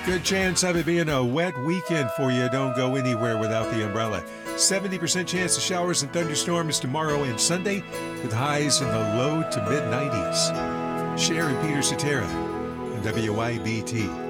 Good chance of it being a wet weekend for you. Don't go anywhere without the umbrella. 70% chance of showers and thunderstorms tomorrow and Sunday, with highs in the low to mid 90s. Sharon Peter Cetera, WIBT.